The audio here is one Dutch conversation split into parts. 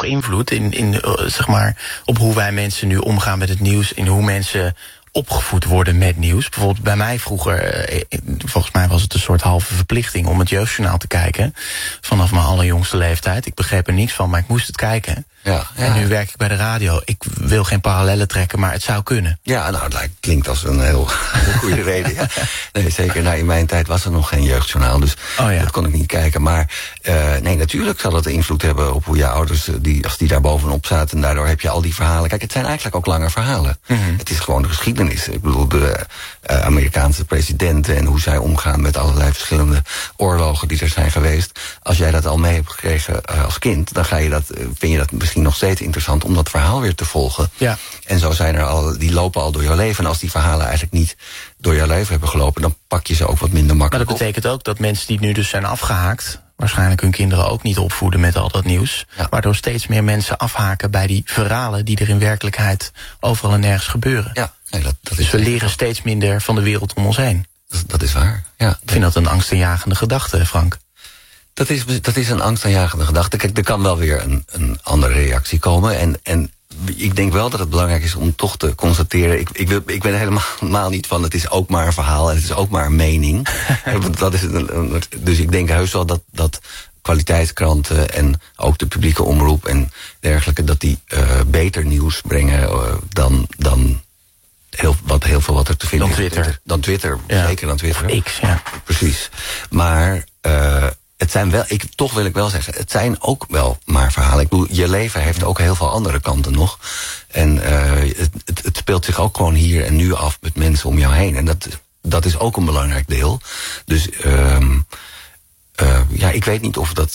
toch invloed in zeg maar, op hoe wij mensen nu omgaan met het nieuws, in hoe mensen opgevoed worden met nieuws. Bijvoorbeeld bij mij vroeger, volgens mij was het een soort halve verplichting om het Jeugdjournaal te kijken. Vanaf mijn allerjongste leeftijd. Ik begreep er niks van, maar ik moest het kijken. Ja. En nu werk ik bij de radio. Ik wil geen parallellen trekken, maar het zou kunnen. Ja, nou, het klinkt als een heel goede reden. Ja. Nee, zeker. Nou, in mijn tijd was er nog geen Jeugdjournaal, dus dat kon ik niet kijken. Maar nee, natuurlijk zal het invloed hebben op hoe je ouders, als die daar bovenop zaten, en daardoor heb je al die verhalen. Kijk, het zijn eigenlijk ook lange verhalen. Mm-hmm. Het is gewoon de geschiedenis. Ik bedoel, de Amerikaanse presidenten en hoe zij omgaan met allerlei verschillende oorlogen die er zijn geweest. Als jij dat al mee hebt gekregen als kind, dan vind je dat misschien nog steeds interessant om dat verhaal weer te volgen. Ja. En zo zijn er die lopen al door jouw leven. En als die verhalen eigenlijk niet door jouw leven hebben gelopen, dan pak je ze ook wat minder makkelijk op. Maar dat betekent ook dat mensen die nu dus zijn afgehaakt, waarschijnlijk hun kinderen ook niet opvoeden met al dat nieuws. Ja. Waardoor steeds meer mensen afhaken bij die verhalen die er in werkelijkheid overal en nergens gebeuren. Ja, nee, dat dus we leren steeds minder van de wereld om ons heen. Dat is waar, ja. Ik vind dat een angstaanjagende gedachte, Frank. Dat is een angstaanjagende gedachte. Kijk, er kan wel weer een andere reactie komen. En ik denk wel dat het belangrijk is om toch te constateren. Ik ben helemaal niet van het is ook maar een verhaal en het is ook maar een mening. Dat is dus ik denk heus wel dat kwaliteitskranten en ook de publieke omroep en dergelijke, dat die beter nieuws brengen dan heel veel wat er te vinden is. Dan Twitter. Ja. Zeker dan Twitter. Of X, ja. Precies. Maar het zijn wel, toch wil ik wel zeggen, het zijn ook wel maar verhalen. Ik bedoel, je leven heeft ook heel veel andere kanten nog. En het speelt zich ook gewoon hier en nu af met mensen om jou heen. En dat is ook een belangrijk deel. Dus ik weet niet of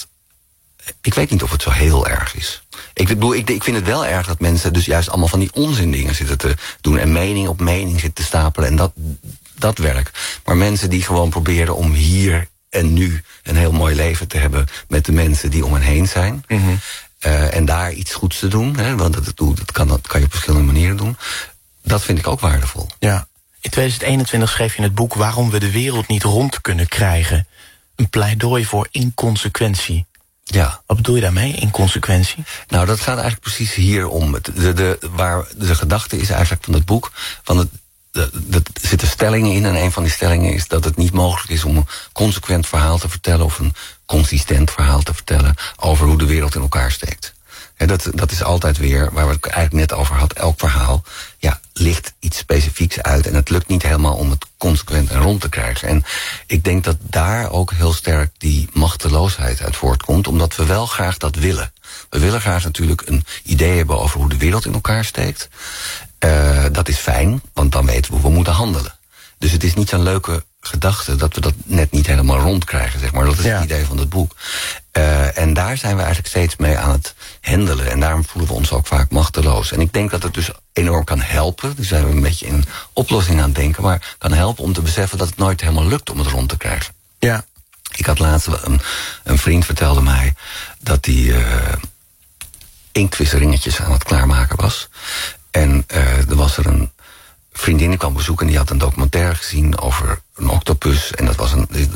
het zo heel erg is. Ik bedoel, ik vind het wel erg dat mensen dus juist allemaal van die onzindingen zitten te doen en mening op mening zitten te stapelen en dat werk. Maar mensen die gewoon proberen om hier en nu een heel mooi leven te hebben met de mensen die om hen heen zijn. Mm-hmm. En daar iets goeds te doen, hè, want dat kan je op verschillende manieren doen. Dat vind ik ook waardevol. Ja. In 2021 schreef je in het boek Waarom we de wereld niet rond kunnen krijgen een pleidooi voor inconsequentie. Ja. Wat bedoel je daarmee, inconsequentie? Nou, dat gaat eigenlijk precies hier om. Waar de gedachte is eigenlijk van het boek, er zitten stellingen in en een van die stellingen is dat het niet mogelijk is om een consequent verhaal te vertellen of een consistent verhaal te vertellen over hoe de wereld in elkaar steekt. Dat is altijd weer, waar we het eigenlijk net over hadden, elk verhaal ligt iets specifieks uit en het lukt niet helemaal om het consequent en rond te krijgen. En ik denk dat daar ook heel sterk die machteloosheid uit voortkomt, omdat we wel graag dat willen. We willen graag natuurlijk een idee hebben over hoe de wereld in elkaar steekt. Dat is fijn, want dan weten we hoe we moeten handelen. Dus het is niet zo'n leuke gedachte dat we dat net niet helemaal rondkrijgen, zeg maar. Dat is het idee van het boek. En daar zijn we eigenlijk steeds mee aan het handelen. En daarom voelen we ons ook vaak machteloos. En ik denk dat het dus enorm kan helpen. Dus zijn we een beetje in oplossingen aan het denken. Maar kan helpen om te beseffen dat het nooit helemaal lukt om het rond te krijgen. Ja. Ik had laatst een vriend vertelde mij dat hij inktvisringetjes aan het klaarmaken was. En er was er een vriendin die kwam bezoeken en die had een documentaire gezien over een octopus. En dat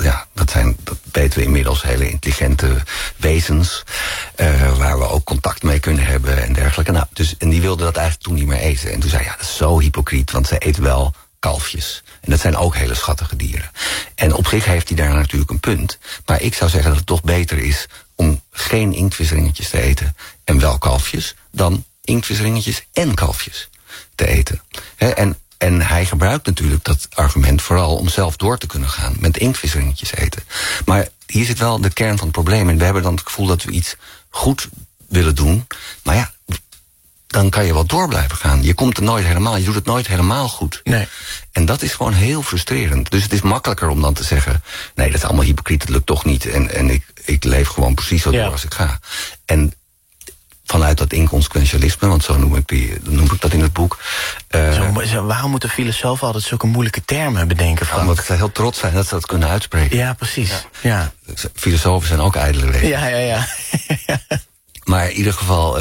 weten we inmiddels, hele intelligente wezens. Waar we ook contact mee kunnen hebben en dergelijke. Nou, en die wilde dat eigenlijk toen niet meer eten. En toen zei dat is zo hypocriet, want ze eet wel kalfjes. En dat zijn ook hele schattige dieren. En op zich heeft hij daar natuurlijk een punt. Maar ik zou zeggen dat het toch beter is om geen inktvisringetjes te eten en wel kalfjes, dan inktvisringetjes en kalfjes te eten. En hij gebruikt natuurlijk dat argument vooral om zelf door te kunnen gaan met inktvisringetjes eten. Maar hier zit wel de kern van het probleem. En we hebben dan het gevoel dat we iets goed willen doen. Maar ja, dan kan je wel door blijven gaan. Je komt er nooit helemaal, je doet het nooit helemaal goed. Nee. En dat is gewoon heel frustrerend. Dus het is makkelijker om dan te zeggen, nee, dat is allemaal hypocriet, dat lukt toch niet. En ik leef gewoon precies zo door als ik ga. En vanuit dat inconsequentialisme, want zo noem ik dat in het boek. Waarom moeten filosofen altijd zulke moeilijke termen bedenken? Frank? Omdat ze heel trots zijn dat ze dat kunnen uitspreken. Ja, precies. Ja. Filosofen zijn ook ijdele wezens. Ja. Maar in ieder geval,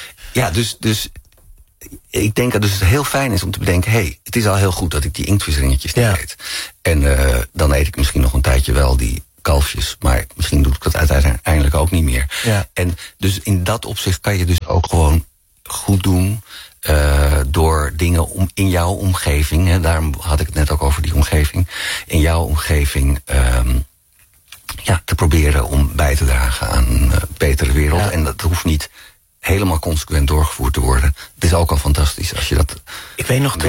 dus ik denk dat het heel fijn is om te bedenken, het is al heel goed dat ik die inktvisringetjes niet eet. En dan eet ik misschien nog een tijdje wel die kalfjes. Maar misschien doe ik dat uiteindelijk ook niet meer. Ja. En dus in dat opzicht kan je dus ook gewoon goed doen door dingen in jouw omgeving. Hè, daarom had ik het net ook over die omgeving. In jouw omgeving te proberen om bij te dragen aan een betere wereld. Ja. En dat hoeft niet helemaal consequent doorgevoerd te worden. Het is ook al fantastisch als je dat... Ik weet nog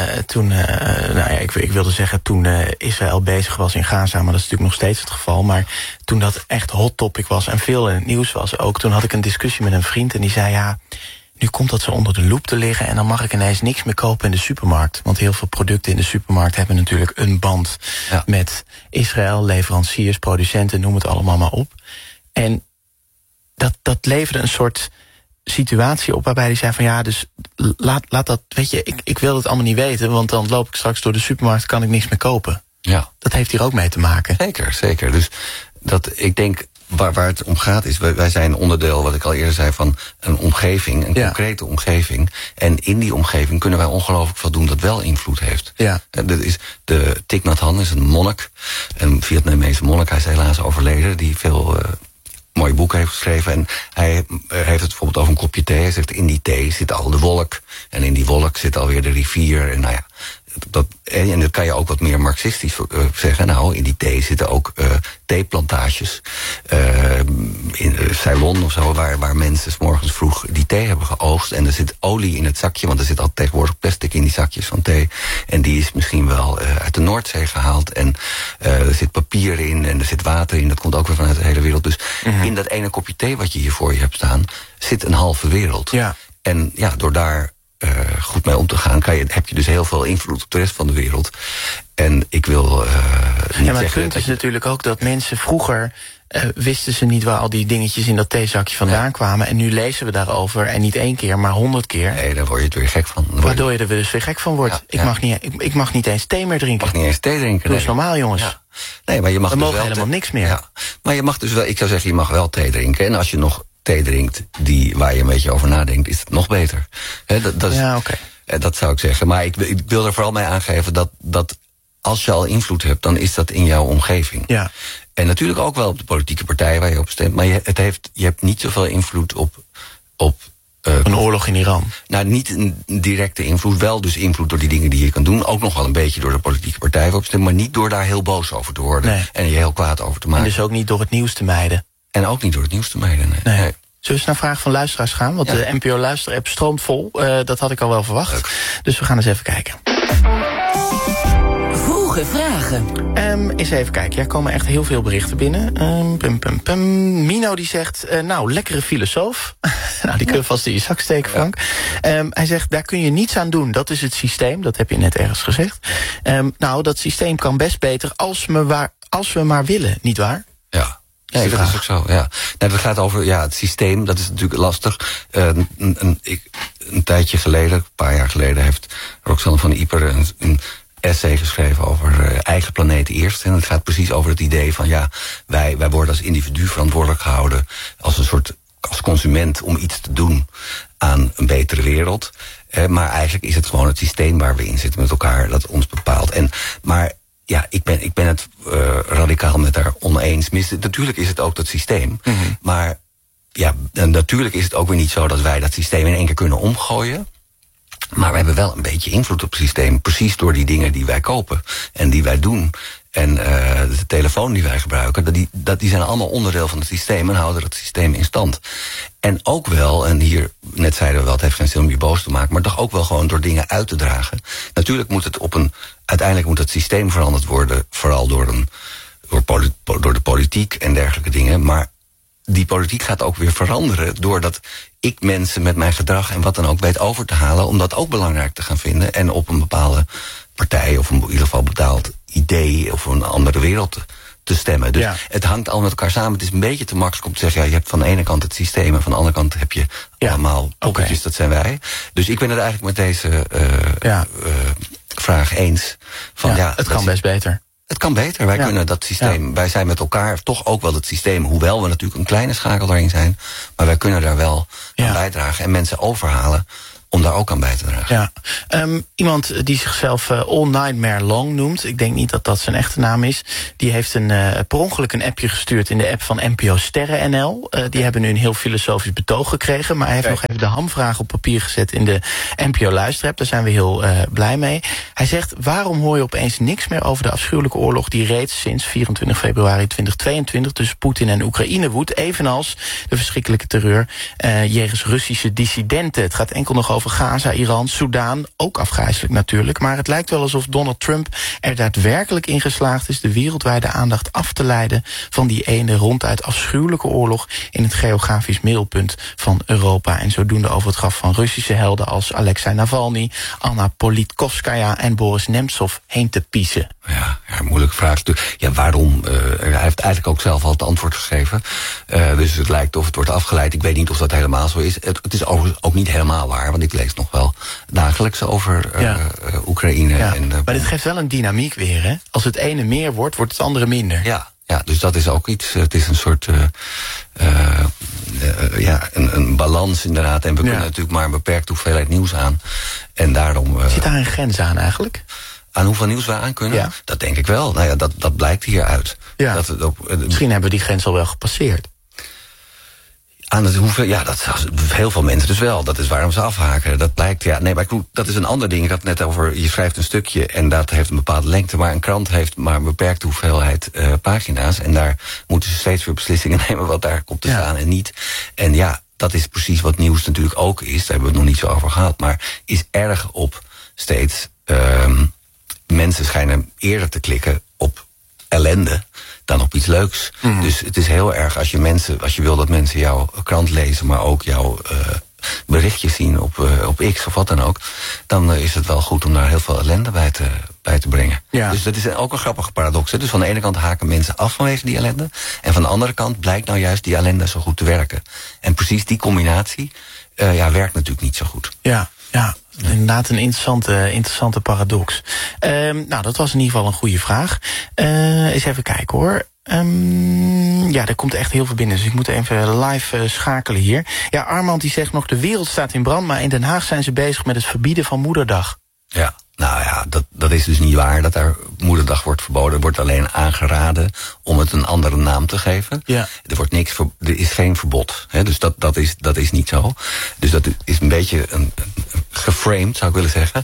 ik wilde zeggen toen Israël bezig was in Gaza, maar dat is natuurlijk nog steeds het geval. Maar toen dat echt hot topic was en veel in het nieuws was ook, toen had ik een discussie met een vriend en die zei, ja, nu komt dat zo onder de loep te liggen en dan mag ik ineens niks meer kopen in de supermarkt. Want heel veel producten in de supermarkt hebben natuurlijk een band met Israël, leveranciers, producenten, noem het allemaal maar op. En dat leverde een soort situatie op waarbij hij zei van ja, dus laat dat, weet je, ik wil het allemaal niet weten, want dan loop ik straks door de supermarkt, kan ik niks meer kopen. Ja. Dat heeft hier ook mee te maken. Zeker. Dus ik denk, waar het om gaat is, wij zijn onderdeel, wat ik al eerder zei, van een omgeving, een concrete omgeving. En in die omgeving kunnen wij ongelooflijk veel doen dat wel invloed heeft. Ja. Dat is de Thich Nhat Hanh is een monnik, een Vietnamese monnik, hij is helaas overleden, die veel mooie boeken heeft geschreven. En hij heeft het bijvoorbeeld over een kopje thee. Hij zegt, in die thee zit al de wolk. En in die wolk zit alweer de rivier. En nou ja, en dat kan je ook wat meer marxistisch zeggen. Nou, in die thee zitten ook theeplantages. In Ceylon of zo, waar mensen 's morgens vroeg die thee hebben geoogst. En er zit olie in het zakje, want er zit altijd tegenwoordig plastic in die zakjes van thee. En die is misschien wel uit de Noordzee gehaald. En er zit papier in en er zit water in. Dat komt ook weer vanuit de hele wereld. Dus in dat ene kopje thee wat je hier voor je hebt staan, zit een halve wereld. Ja. En ja, door daar goed mee om te gaan, heb je dus heel veel invloed op de rest van de wereld. En ik wil niet maar het punt is natuurlijk ook dat mensen vroeger wisten ze niet waar al die dingetjes in dat theezakje vandaan kwamen. En nu lezen we daarover. En niet 1 keer, maar 100 keer. Nee, daar word je het weer gek van. Waardoor je er dus weer gek van wordt. Ik mag niet eens thee meer drinken. Mag niet eens thee drinken. Dat is normaal, jongens. Ja. Nee, maar je mag we dus mogen wel helemaal niks meer. Ja. Maar je mag dus wel, ik zou zeggen, je mag wel thee drinken. En als je nog thee drinkt waar je een beetje over nadenkt, is het nog beter. Dat zou ik zeggen. Maar ik wil er vooral mee aangeven dat als je al invloed hebt, dan is dat in jouw omgeving. Ja. En natuurlijk ook wel op de politieke partij waar je op stemt. Maar je hebt niet zoveel invloed op een oorlog in Iran. Nou, niet een directe invloed. Wel dus invloed door die dingen die je kan doen. Ook nog wel een beetje door de politieke partij waar je op stemt. Maar niet door daar heel boos over te worden. Nee. En je heel kwaad over te maken. En dus ook niet door het nieuws te mijden. En ook niet door het nieuws te mijden, nee. Zullen we eens naar vragen van luisteraars gaan? Want de NPO-luisterapp stroomt vol. Dat had ik al wel verwacht. Leuk. Dus we gaan eens even kijken. Vroege vragen. Eens even kijken. Er komen echt heel veel berichten binnen. Mino die zegt, lekkere filosoof. Nou, die kun je vast in je zak steken, Frank. Hij zegt, daar kun je niets aan doen. Dat is het systeem. Dat heb je net ergens gezegd. Dat systeem kan best beter als we maar willen, nietwaar? Ja. Nee, dat is ook zo, ja. Nou, dat gaat over het systeem, dat is natuurlijk lastig. Een tijdje geleden, een paar jaar geleden, heeft Roxanne van Ieper een essay geschreven over eigen planeet eerst. En het gaat precies over het idee van wij worden als individu verantwoordelijk gehouden als consument om iets te doen aan een betere wereld. Maar eigenlijk is het gewoon het systeem waar we in zitten met elkaar dat ons bepaalt. Ja, ik ben het radicaal met haar oneens. Natuurlijk is het ook dat systeem. Mm-hmm. Maar ja, natuurlijk is het ook weer niet zo dat wij dat systeem in 1 keer kunnen omgooien. Maar we hebben wel een beetje invloed op het systeem. Precies door die dingen die wij kopen en die wij doen. En de telefoon die wij gebruiken, die zijn allemaal onderdeel van het systeem en houden het systeem in stand. En ook wel, en hier net zeiden we wel, het heeft geen zin om je boos te maken, maar toch ook wel gewoon door dingen uit te dragen. Natuurlijk moet het uiteindelijk moet het systeem veranderd worden, vooral door de politiek en dergelijke dingen. Maar die politiek gaat ook weer veranderen doordat ik mensen met mijn gedrag en wat dan ook weet over te halen, om dat ook belangrijk te gaan vinden en op een bepaalde partij of in ieder geval bepaald idee of een andere wereld te stemmen. Dus het hangt al met elkaar samen. Het is een beetje te makkelijk om te zeggen, je hebt van de ene kant het systeem en van de andere kant heb je allemaal poppetjes, dat zijn wij. Dus ik ben het eigenlijk met deze vraag eens. Het kan best beter. Het kan beter. Wij kunnen dat systeem, wij zijn met elkaar toch ook wel het systeem, hoewel we natuurlijk een kleine schakel daarin zijn, maar wij kunnen daar wel aan bijdragen en mensen overhalen om daar ook aan bij te dragen. Ja. Iemand die zichzelf All Nightmare Long noemt, ik denk niet dat dat zijn echte naam is, die heeft per ongeluk een appje gestuurd in de app van NPO Sterren NL. Die hebben nu een heel filosofisch betoog gekregen, maar hij heeft nog even de hamvraag op papier gezet in de NPO Luisterapp. Daar zijn we heel blij mee. Hij zegt, waarom hoor je opeens niks meer over de afschuwelijke oorlog die reeds sinds 24 februari 2022 tussen Poetin en Oekraïne woedt, evenals de verschrikkelijke terreur jegens Russische dissidenten. Het gaat enkel nog over Gaza, Iran, Soudaan, ook afgrijselijk natuurlijk, maar het lijkt wel alsof Donald Trump er daadwerkelijk in geslaagd is de wereldwijde aandacht af te leiden van die ene ronduit afschuwelijke oorlog in het geografisch middelpunt van Europa en zodoende over het graf van Russische helden als Alexei Navalny, Anna Politkovskaya en Boris Nemtsov heen te piezen. Ja, moeilijke vraag. Ja, waarom? Hij heeft eigenlijk ook zelf al het antwoord gegeven. Dus het lijkt of het wordt afgeleid. Ik weet niet of dat helemaal zo is. Het is ook niet helemaal waar, want ik lees nog wel dagelijks over Oekraïne. Ja. En, maar dit geeft wel een dynamiek weer, hè? Als het ene meer wordt, wordt het andere minder. Ja, dus dat is ook iets. Het is een soort een balans inderdaad. En we kunnen natuurlijk maar een beperkte hoeveelheid nieuws aan. En daarom. Zit daar een grens aan eigenlijk? Aan hoeveel nieuws we aan kunnen? Ja. Dat denk ik wel. Nou ja, dat blijkt hieruit. Ja. Misschien hebben we die grens al wel gepasseerd. Aan het hoeveel, ja, dat heel veel mensen dus wel. Dat is waarom ze afhaken. Dat blijkt, ja. Nee, maar dat is een ander ding. Ik had het net over, je schrijft een stukje en dat heeft een bepaalde lengte. Maar een krant heeft maar een beperkte hoeveelheid pagina's. En daar moeten ze steeds weer beslissingen nemen wat daar komt te staan en niet. En ja, dat is precies wat nieuws natuurlijk ook is. Daar hebben we het nog niet zo over gehad. Maar is erg op steeds. Mensen schijnen eerder te klikken op ellende dan op iets leuks. Dus het is heel erg als je wil dat mensen jouw krant lezen, maar ook jouw berichtjes zien op X of wat dan ook, dan is het wel goed om daar heel veel ellende bij te brengen. Ja. Dus dat is ook een grappige paradox. Hè? Dus van de ene kant haken mensen af vanwege die ellende, en van de andere kant blijkt nou juist die ellende zo goed te werken. En precies die combinatie werkt natuurlijk niet zo goed. Ja. Inderdaad een interessante paradox. Dat was in ieder geval een goede vraag. Eens even kijken hoor. Er komt echt heel veel binnen, dus ik moet even live schakelen hier. Ja, Armand die zegt nog, de wereld staat in brand, maar in Den Haag zijn ze bezig met het verbieden van Moederdag. Ja. Nou ja, dat is dus niet waar dat daar Moederdag wordt verboden. Er wordt alleen aangeraden om het een andere naam te geven. Ja. Er is geen verbod. Hè? Dus dat is niet zo. Dus dat is een beetje geframed, zou ik willen zeggen.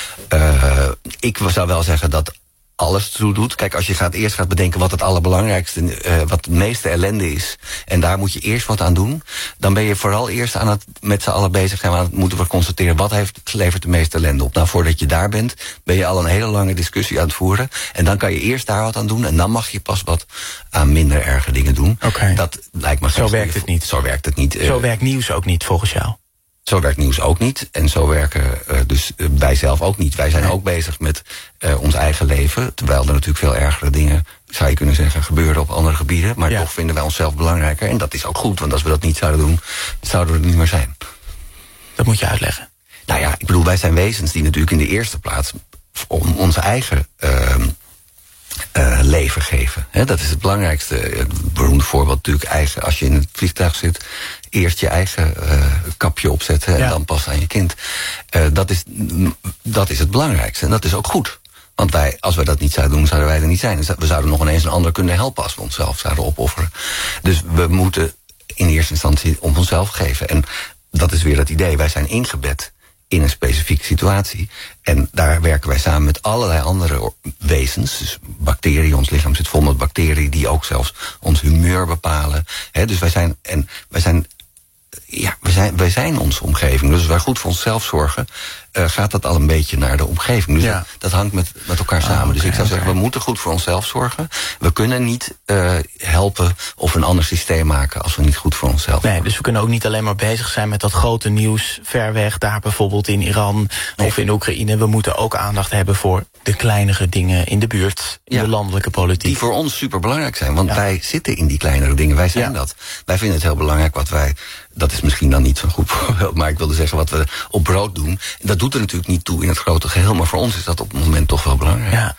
Ik zou wel zeggen dat alles toe doet. Kijk, als je eerst gaat bedenken wat het allerbelangrijkste, wat de meeste ellende is, en daar moet je eerst wat aan doen, dan ben je vooral eerst aan het met z'n allen bezig zijn. We moeten we constateren wat levert de meeste ellende op. Nou, voordat je daar bent, ben je al een hele lange discussie aan het voeren. En dan kan je eerst daar wat aan doen, en dan mag je pas wat aan minder erge dingen doen. Okay. Dat lijkt me. Zo werkt het niet. Zo werkt het niet. Zo werkt nieuws ook niet, volgens jou. Zo werkt nieuws ook niet. En zo werken dus wij zelf ook niet. Wij zijn ook bezig met ons eigen leven. Terwijl er natuurlijk veel ergere dingen, zou je kunnen zeggen, gebeuren op andere gebieden. Maar toch vinden wij onszelf belangrijker. En dat is ook goed, want als we dat niet zouden doen, zouden we er niet meer zijn. Dat moet je uitleggen. Nou ja, ik bedoel, wij zijn wezens die natuurlijk in de eerste plaats om onze eigen leven geven. Dat is het belangrijkste. Het beroemde voorbeeld natuurlijk, als je in het vliegtuig zit, eerst je eigen kapje opzetten en dan pas aan je kind. Dat is het belangrijkste en dat is ook goed. Want als we dat niet zouden doen, zouden wij er niet zijn. We zouden nog ineens een ander kunnen helpen als we onszelf zouden opofferen. Dus we moeten in eerste instantie om onszelf geven. En dat is weer het idee. Wij zijn ingebed in een specifieke situatie. En daar werken wij samen met allerlei andere wezens. Dus bacteriën, ons lichaam zit vol met bacteriën die ook zelfs ons humeur bepalen. Dus wij zijn onze omgeving. Dus als wij goed voor onszelf zorgen, gaat dat al een beetje naar de omgeving. Dus dat hangt met elkaar samen. Dus ik zou zeggen, we moeten goed voor onszelf zorgen. We kunnen niet helpen of een ander systeem maken als we niet goed voor onszelf zorgen. Dus we kunnen ook niet alleen maar bezig zijn met dat grote nieuws ver weg, daar bijvoorbeeld in Iran of in Oekraïne. We moeten ook aandacht hebben voor de kleinere dingen in de buurt, in de landelijke politiek. Die voor ons superbelangrijk zijn, want wij zitten in die kleinere dingen. Wij zijn dat. Wij vinden het heel belangrijk wat wij, dat is misschien dan niet zo'n goed voorbeeld, maar ik wilde zeggen wat we op brood doen. Dat doet er natuurlijk niet toe in het grote geheel, maar voor ons is dat op het moment toch wel belangrijk. Ja.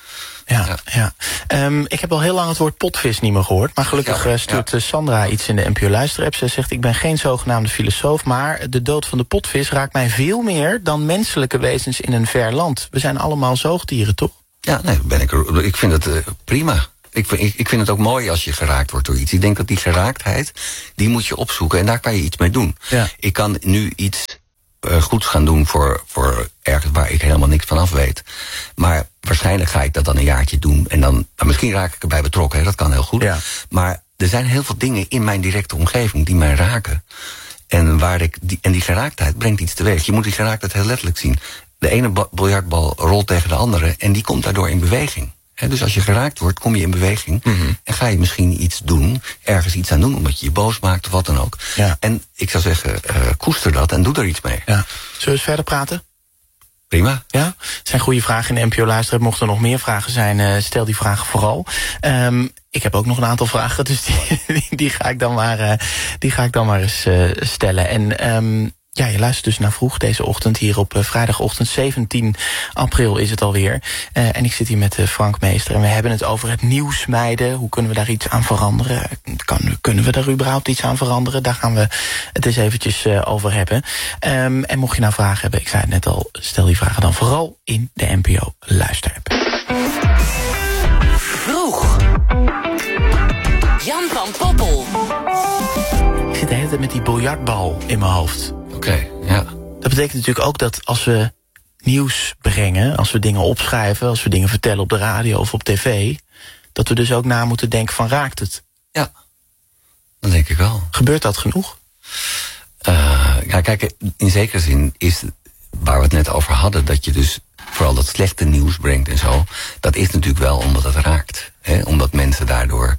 Ja. Ik heb al heel lang het woord potvis niet meer gehoord. Maar gelukkig stuurt Sandra iets in de NPO Luister-app. Zij zegt, ik ben geen zogenaamde filosoof, maar de dood van de potvis raakt mij veel meer dan menselijke wezens in een ver land. We zijn allemaal zoogdieren, toch? Ja, nee, ik vind het prima. Ik vind het ook mooi als je geraakt wordt door iets. Ik denk dat die geraaktheid, die moet je opzoeken en daar kan je iets mee doen. Ja. Ik kan nu iets goeds gaan doen voor ergens waar ik helemaal niks van af weet. Maar waarschijnlijk ga ik dat dan een jaartje doen. En dan misschien raak ik erbij betrokken, hè, dat kan heel goed. Ja. Maar er zijn heel veel dingen in mijn directe omgeving die mij raken. En die geraaktheid brengt iets teweeg. Je moet die geraaktheid heel letterlijk zien. De ene biljartbal rolt tegen de andere en die komt daardoor in beweging. He, dus als je geraakt wordt, kom je in beweging. En ga je misschien iets doen, ergens iets aan doen, omdat je je boos maakt of wat dan ook. Ja. En ik zou zeggen, koester dat en doe er iets mee. Ja. Zullen we eens verder praten? Prima. Ja, het zijn goede vragen in de NPO Luister. Mochten er nog meer vragen zijn, stel die vragen vooral. Ik heb ook nog een aantal vragen, dus die ga ik dan maar eens stellen. En ja, je luistert dus naar Vroeg deze ochtend. Hier op vrijdagochtend 17 april is het alweer. En ik zit hier met Frank Meester. En we hebben het over het nieuws mijden. Hoe kunnen we daar iets aan veranderen? Kunnen we daar überhaupt iets aan veranderen? Daar gaan we het eens eventjes over hebben. En mocht je nou vragen hebben, ik zei het net al, stel die vragen dan vooral in de NPO Luister-app. Vroeg. Jan van Poppel. Ik zit de hele tijd met die biljartbal in mijn hoofd. Oké, ja. Dat betekent natuurlijk ook dat als we nieuws brengen, als we dingen opschrijven, als we dingen vertellen op de radio of op tv, dat we dus ook na moeten denken van, raakt het? Ja, dat denk ik wel. Gebeurt dat genoeg? Ja, kijk, in zekere zin is waar we het net over hadden, dat je dus vooral dat slechte nieuws brengt en zo, dat is natuurlijk wel omdat het raakt. Hè? Omdat mensen daardoor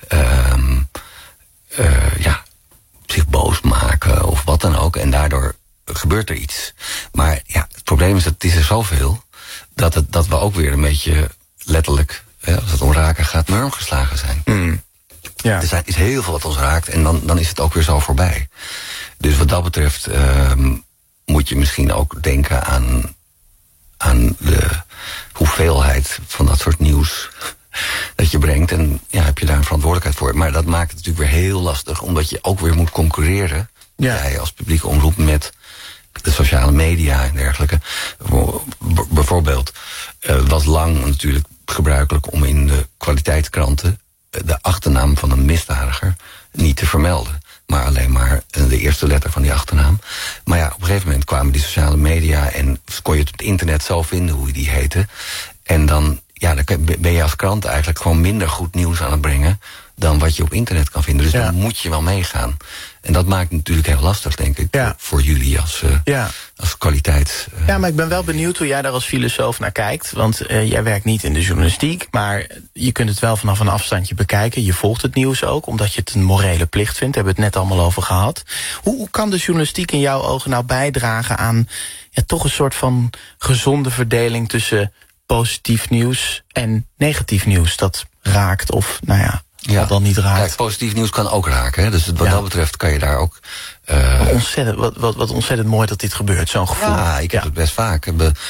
zich boos maken of wat dan ook. En daardoor gebeurt er iets. Maar ja, het probleem is dat het is er zoveel dat we ook weer een beetje letterlijk, als het om raken gaat, murm geslagen zijn. Ja. Er is heel veel wat ons raakt en dan is het ook weer zo voorbij. Dus wat dat betreft moet je misschien ook denken aan de hoeveelheid van dat soort nieuws dat je brengt. En ja, heb je daar een verantwoordelijkheid voor. Maar dat maakt het natuurlijk weer heel lastig, omdat je ook weer moet concurreren. Ja. Jij als publieke omroep met de sociale media en dergelijke. Bijvoorbeeld was lang natuurlijk gebruikelijk om in de kwaliteitskranten de achternaam van een misdadiger niet te vermelden. Maar alleen maar de eerste letter van die achternaam. Maar ja, op een gegeven moment kwamen die sociale media en kon je het op het internet zo vinden hoe die heette. En dan ben je als krant eigenlijk gewoon minder goed nieuws aan het brengen dan wat je op internet kan vinden. Dus dan moet je wel meegaan. En dat maakt het natuurlijk heel lastig, denk ik, voor jullie als kwaliteit. Ja, maar ik ben wel benieuwd hoe jij daar als filosoof naar kijkt. Want jij werkt niet in de journalistiek, maar je kunt het wel vanaf een afstandje bekijken. Je volgt het nieuws ook, omdat je het een morele plicht vindt. Daar hebben we het net allemaal over gehad. Hoe kan de journalistiek in jouw ogen nou bijdragen aan toch een soort van gezonde verdeling tussen positief nieuws en negatief nieuws dat raakt of, wat dan niet raakt? Kijk, positief nieuws kan ook raken. Hè? Dus wat dat betreft kan je daar ook Wat ontzettend mooi dat dit gebeurt, zo'n gevoel. Ja, ik heb het best vaak.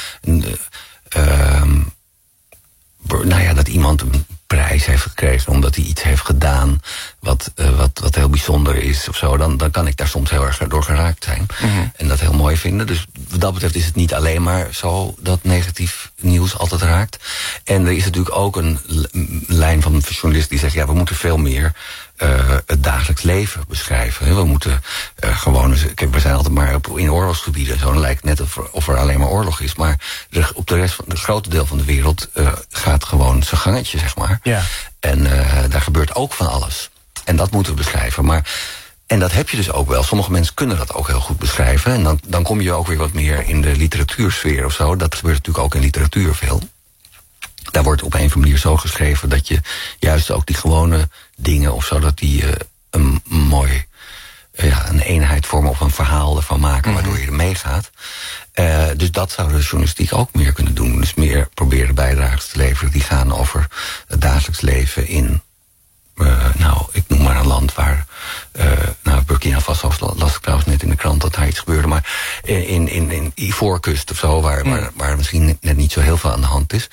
Dat iemand een prijs heeft gekregen omdat hij iets heeft gedaan wat heel bijzonder is of zo, dan kan ik daar soms heel erg door geraakt zijn. En dat heel mooi vinden. Dus wat dat betreft is het niet alleen maar zo dat negatief nieuws altijd raakt. En er is natuurlijk ook een lijn van journalisten die zegt, we moeten veel meer het dagelijks leven beschrijven. We moeten we zijn altijd maar in oorlogsgebieden. Zo, dan lijkt het net of er alleen maar oorlog is. Maar op de rest van het grote deel van de wereld gaat gewoon zijn gangetje, zeg maar. Ja. En daar gebeurt ook van alles. En dat moeten we beschrijven. En dat heb je dus ook wel. Sommige mensen kunnen dat ook heel goed beschrijven. En dan kom je ook weer wat meer in de literatuursfeer of zo. Dat gebeurt natuurlijk ook in literatuur veel. Daar wordt op een of andere manier zo geschreven dat je juist ook die gewone dingen of zo, dat die een mooi een eenheid vormen of een verhaal ervan maken, waardoor je er meegaat. Dus dat zou de journalistiek ook meer kunnen doen. Dus meer proberen bijdragen te leveren die gaan over het dagelijks leven in, ik noem maar een land waar, Burkina Faso las ik trouwens net in de krant dat daar iets gebeurde, maar in Ivoorkust of zo, waar misschien net niet zo heel veel aan de hand is.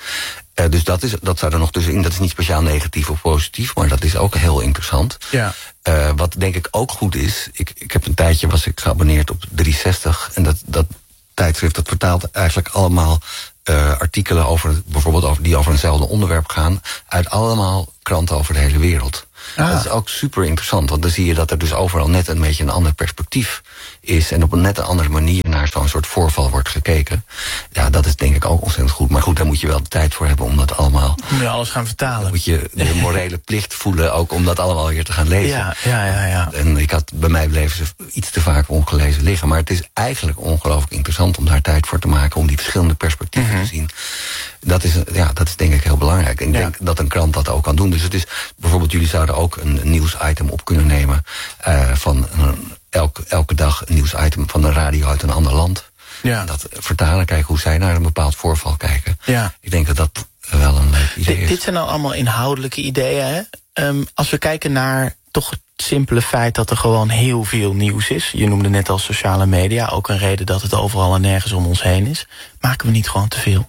Dus dat zou er nog tussenin. Dat is niet speciaal negatief of positief, maar dat is ook heel interessant. Ja. Wat denk ik ook goed is, ik heb een tijdje was ik geabonneerd op 360 en dat tijdschrift dat vertaalt eigenlijk allemaal artikelen die over eenzelfde onderwerp gaan uit allemaal kranten over de hele wereld. Dat is ook super interessant, want dan zie je dat er dus overal net een beetje een ander perspectief is en op een net een andere manier naar zo'n soort voorval wordt gekeken. Ja, dat is denk ik ook ontzettend goed. Maar goed, daar moet je wel de tijd voor hebben om dat allemaal... Moet je alles gaan vertalen. Dan moet je de morele plicht voelen ook om dat allemaal weer te gaan lezen. Ja. En bij mij bleven ze iets te vaak ongelezen liggen. Maar het is eigenlijk ongelooflijk interessant om daar tijd voor te maken, om die verschillende perspectieven te zien. Dat is denk ik heel belangrijk. En ik denk dat een krant dat ook kan doen. Dus het is bijvoorbeeld, jullie zouden ook een nieuwsitem op kunnen nemen van elke dag een nieuwsitem van een radio uit een ander land. Ja. En dat vertalen, kijken hoe zij naar een bepaald voorval kijken. Ja. Ik denk dat dat wel een leuk idee is. Dit zijn nou allemaal inhoudelijke ideeën, hè? Als we kijken naar toch het simpele feit dat er gewoon heel veel nieuws is. Je noemde net al sociale media, ook een reden dat het overal en nergens om ons heen is. Maken we niet gewoon te veel?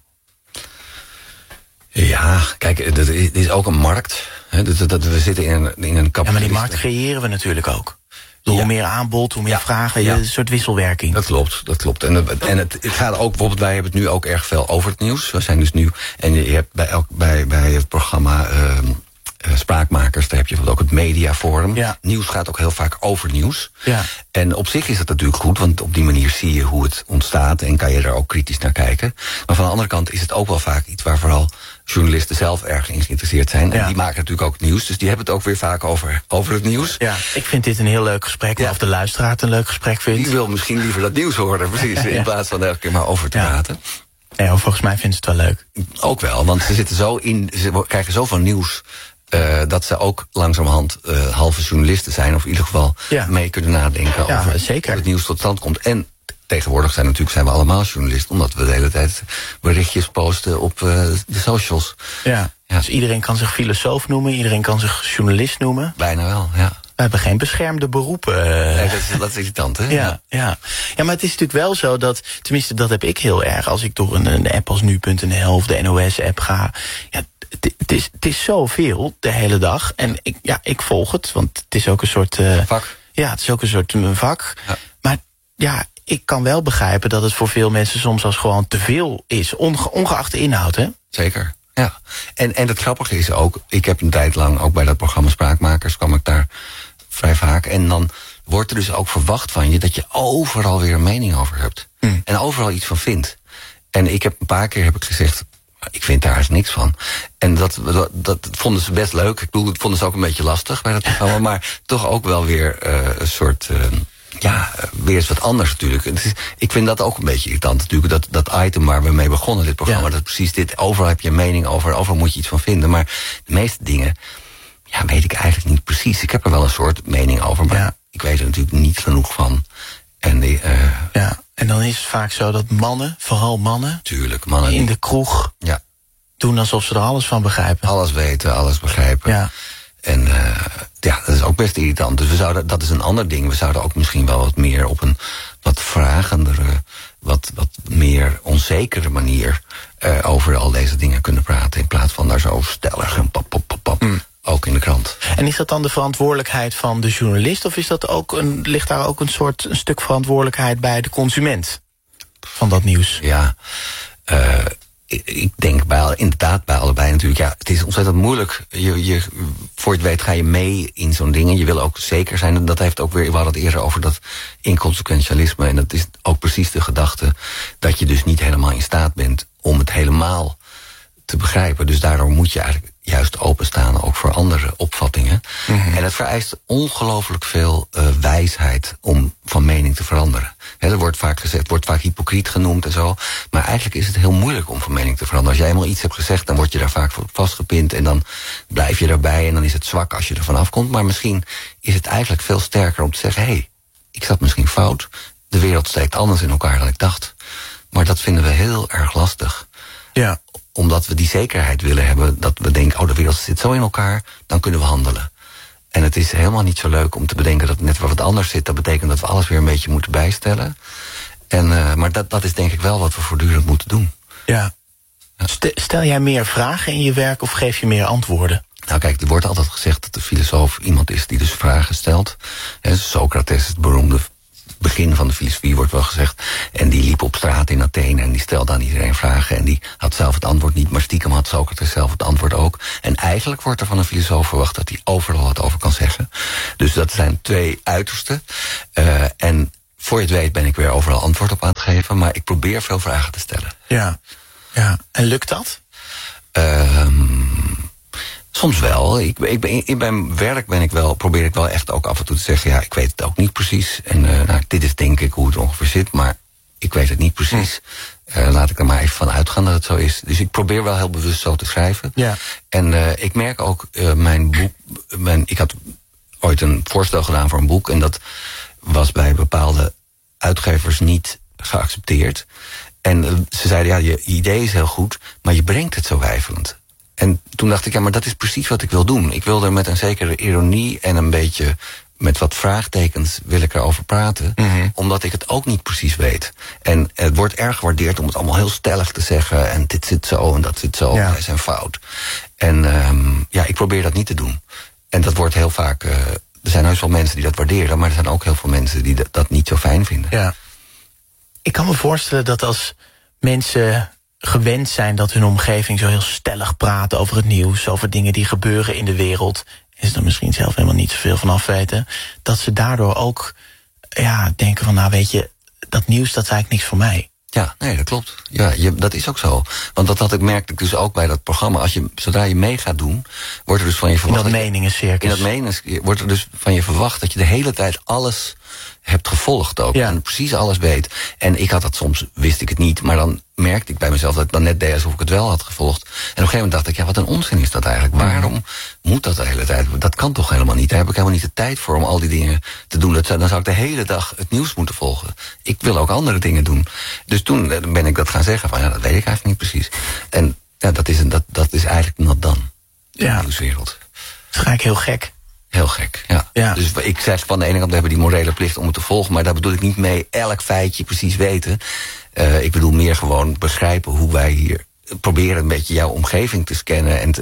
Ja, kijk, het is ook een markt. Hè, we zitten in een kapitalisme. Ja, maar die markt creëren we natuurlijk ook. Hoe meer aanbod, hoe meer vragen, een soort wisselwerking. Dat klopt. En het gaat ook, bijvoorbeeld, wij hebben het nu ook erg veel over het nieuws. We zijn dus nu, en je hebt bij het programma Spraakmakers, daar heb je ook het mediaforum. Ja. Nieuws gaat ook heel vaak over nieuws. Ja. En op zich is dat natuurlijk goed, want op die manier zie je hoe het ontstaat en kan je er ook kritisch naar kijken. Maar van de andere kant is het ook wel vaak iets waar vooral journalisten zelf erg in geïnteresseerd zijn. Ja. En die maken natuurlijk ook het nieuws, dus die hebben het ook weer vaak over het nieuws. Ja, ik vind dit een heel leuk gesprek, of de luisteraar het een leuk gesprek vindt. Die wil misschien liever dat nieuws horen, precies, in plaats van elke keer maar over te praten. Ja, volgens mij vinden ze het wel leuk. Ook wel, want ze krijgen zoveel nieuws dat ze ook langzamerhand halve journalisten zijn, of in ieder geval mee kunnen nadenken over hoe het nieuws tot stand komt. En tegenwoordig zijn we allemaal journalisten, omdat we de hele tijd berichtjes posten op de socials. Ja, dus iedereen kan zich filosoof noemen, iedereen kan zich journalist noemen. Bijna wel, ja. We hebben geen beschermde beroepen. Nee, dat is irritant, hè? Ja, maar het is natuurlijk wel zo dat, tenminste dat heb ik heel erg, als ik door een app als nu.nl of de NOS-app ga. Ja, het is zoveel de hele dag. En ik volg het, want het is ook een soort vak. Ja, het is ook een soort vak. Ja. Maar ja, ik kan wel begrijpen dat het voor veel mensen soms als gewoon te veel is, ongeacht de inhoud, hè? Zeker. Ja, en het grappige is ook, ik heb een tijd lang ook bij dat programma Spraakmakers, kwam ik daar vrij vaak. En dan wordt er dus ook verwacht van je dat je overal weer een mening over hebt. En overal iets van vindt. En ik heb een paar keer gezegd, ik vind daar eens niks van. En dat vonden ze best leuk. Ik bedoel, dat vonden ze ook een beetje lastig bij dat programma. Maar toch ook wel weer een soort weer eens wat anders natuurlijk. Ik vind dat ook een beetje irritant natuurlijk. Dat item waar we mee begonnen, dit programma. Dat precies dit, overal heb je een mening over. Overal moet je iets van vinden. Maar de meeste dingen weet ik eigenlijk niet precies. Ik heb er wel een soort mening over. Maar ik weet er natuurlijk niet genoeg van. En en dan is het vaak zo dat mannen, vooral mannen, tuurlijk, mannen in de kroeg doen alsof ze er alles van begrijpen. Alles weten, alles begrijpen. Ja. En dat is ook best irritant. Dus dat is een ander ding. We zouden ook misschien wel wat meer op een wat vragendere, wat meer onzekere manier over al deze dingen kunnen praten. In plaats van daar zo stellig en pap. Ook in de krant. En is dat dan de verantwoordelijkheid van de journalist, of is dat ook ligt daar ook een stuk verantwoordelijkheid bij de consument van dat nieuws? Ja, ik denk inderdaad bij allebei natuurlijk. Ja, het is ontzettend moeilijk. Voor je het weet ga je mee in zo'n ding. En je wil ook zeker zijn. En dat heeft ook weer, we hadden het eerder over dat inconsequentialisme. En dat is ook precies de gedachte dat je dus niet helemaal in staat bent om het helemaal te begrijpen. Dus daardoor moet je eigenlijk juist openstaan ook voor andere opvattingen. En het vereist ongelooflijk veel wijsheid om van mening te veranderen. Er wordt vaak gezegd, wordt vaak hypocriet genoemd en zo. Maar eigenlijk is het heel moeilijk om van mening te veranderen. Als jij eenmaal iets hebt gezegd, dan word je daar vaak vastgepind en dan blijf je daarbij en dan is het zwak als je er vanaf komt. Maar misschien is het eigenlijk veel sterker om te zeggen, hé, ik zat misschien fout. De wereld steekt anders in elkaar dan ik dacht. Maar dat vinden we heel erg lastig. Ja. Omdat we die zekerheid willen hebben, dat we denken, de wereld zit zo in elkaar, dan kunnen we handelen. En het is helemaal niet zo leuk om te bedenken dat het net wat anders zit. Dat betekent dat we alles weer een beetje moeten bijstellen. Maar dat is denk ik wel wat we voortdurend moeten doen. Ja. Stel jij meer vragen in je werk of geef je meer antwoorden? Nou kijk, er wordt altijd gezegd dat de filosoof iemand is die dus vragen stelt. Socrates, het beroemde begin van de filosofie wordt wel gezegd. En die liep op straat in Athene en die stelde aan iedereen vragen. En die had zelf het antwoord niet, maar stiekem had Socrates zelf het antwoord ook. En eigenlijk wordt er van een filosoof verwacht dat hij overal wat over kan zeggen. Dus dat zijn twee uitersten. En voor je het weet ben ik weer overal antwoord op aan het geven. Maar ik probeer veel vragen te stellen. Ja. En lukt dat? Soms wel. In mijn werk probeer ik wel echt ook af en toe te zeggen, ja, ik weet het ook niet precies. En dit is denk ik hoe het ongeveer zit, maar ik weet het niet precies. Laat ik er maar even van uitgaan dat het zo is. Dus ik probeer wel heel bewust zo te schrijven. Ja. En ik merk ook, mijn boek... ik had ooit een voorstel gedaan voor een boek, en dat was bij bepaalde uitgevers niet geaccepteerd. En ze zeiden, ja, je idee is heel goed, maar je brengt het zo weifelend. En toen dacht ik, ja, maar dat is precies wat ik wil doen. Ik wil er met een zekere ironie en een beetje met wat vraagtekens wil ik erover praten. Omdat ik het ook niet precies weet. En het wordt erg gewaardeerd om het allemaal heel stellig te zeggen. En dit zit zo en dat zit zo. Ja. Wij zijn fout. En ik probeer dat niet te doen. En dat wordt heel vaak... er zijn heus wel mensen die dat waarderen, maar er zijn ook heel veel mensen die dat niet zo fijn vinden. Ja. Ik kan me voorstellen dat als mensen gewend zijn dat hun omgeving zo heel stellig praten over het nieuws, over dingen die gebeuren in de wereld, en ze er misschien zelf helemaal niet zoveel van af weten, dat ze daardoor ook denken van, nou weet je, dat nieuws, dat is eigenlijk niks voor mij. Ja, nee, dat klopt. Ja, dat is ook zo. Want dat merkte ik dus ook bij dat programma. Zodra je mee gaat doen, wordt er dus van je verwacht... In dat meningencircus. Wordt er dus van je verwacht dat je de hele tijd alles hebt gevolgd ook. Ja. En precies alles weet. En ik had dat soms, wist ik het niet. Maar dan merkte ik bij mezelf dat ik dan net deed alsof ik het wel had gevolgd. En op een gegeven moment dacht ik, ja, wat een onzin is dat eigenlijk. Waarom moet dat de hele tijd? Dat kan toch helemaal niet? Daar heb ik helemaal niet de tijd voor om al die dingen te doen. Dan zou ik de hele dag het nieuws moeten volgen. Ik wil ook andere dingen doen. Dus toen ben ik dat gaan zeggen van, ja, dat weet ik eigenlijk niet precies. En ja, dat is eigenlijk not done. Ja. De nieuwswereld. Dat is eigenlijk heel gek. Heel gek, ja. Dus ik zeg van de ene kant, we hebben die morele plicht om het te volgen, maar daar bedoel ik niet mee elk feitje precies weten. Ik bedoel meer gewoon begrijpen hoe wij hier proberen een beetje jouw omgeving te scannen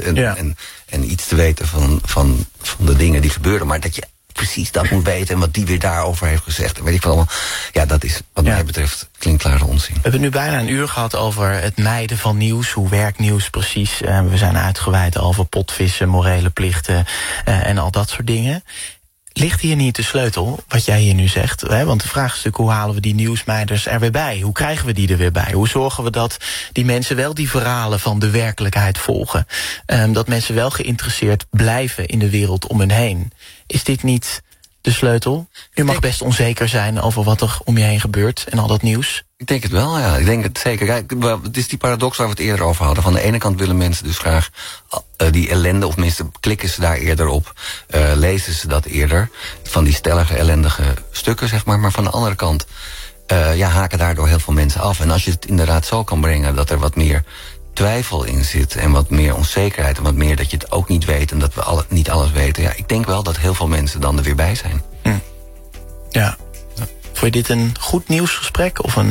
en iets te weten van de dingen die gebeuren, maar dat je precies dat moet weten en wat die weer daarover heeft gezegd. En weet ik wel allemaal. Ja, dat is wat mij betreft klinkklare onzin. We hebben nu bijna een uur gehad over het mijden van nieuws. Hoe werkt nieuws precies? We zijn uitgeweid over potvissen, morele plichten en al dat soort dingen. Ligt hier niet de sleutel, wat jij hier nu zegt? Hè? Want de vraag is natuurlijk, hoe halen we die nieuwsmijders er weer bij? Hoe krijgen we die er weer bij? Hoe zorgen we dat die mensen wel die verhalen van de werkelijkheid volgen? Dat mensen wel geïnteresseerd blijven in de wereld om hen heen. Is dit niet de sleutel? Je mag best onzeker zijn over wat er om je heen gebeurt en al dat nieuws. Ik denk het wel, ja. Ik denk het zeker. Kijk, het is die paradox waar we het eerder over hadden. Van de ene kant willen mensen dus graag die ellende, of tenminste klikken ze daar eerder op, lezen ze dat eerder. Van die stellige, ellendige stukken, zeg maar. Maar van de andere kant haken daardoor heel veel mensen af. En als je het inderdaad zo kan brengen dat er wat meer twijfel in zit en wat meer onzekerheid en wat meer dat je het ook niet weet en dat we niet alles weten. Ja, ik denk wel dat heel veel mensen dan er weer bij zijn. Ja. Vond je dit een goed nieuwsgesprek? Of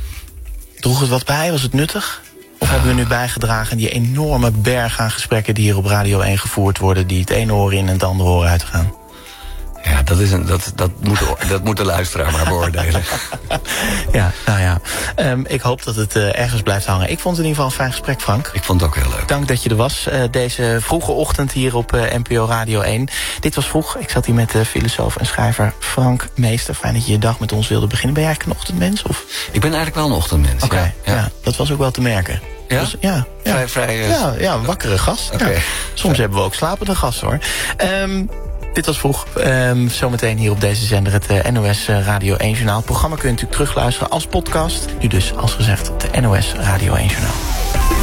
droeg het wat bij? Was het nuttig? Of hebben we nu bijgedragen aan die enorme berg aan gesprekken die hier op Radio 1 gevoerd worden, die het ene oor in en het andere oor uitgaan? Ja, dat moet de luisteraar maar beoordelen. Ja, nou ja. Ik hoop dat het ergens blijft hangen. Ik vond het in ieder geval een fijn gesprek, Frank. Ik vond het ook heel leuk. Dank dat je er was deze vroege ochtend hier op NPO Radio 1. Dit was vroeg. Ik zat hier met filosoof en schrijver Frank Meester. Fijn dat je je dag met ons wilde beginnen. Ben jij eigenlijk een ochtendmens? Of? Ik ben eigenlijk wel een ochtendmens, ja. Dat was ook wel te merken. Ja? Dus, Vrij wakkere gast. Okay. Ja. Soms hebben we ook slapende gasten, hoor. Dit was vroeg. Zometeen hier op deze zender het NOS Radio 1 Journaal. Het programma kun je natuurlijk terugluisteren als podcast. Nu dus, als gezegd, het NOS Radio 1 Journaal.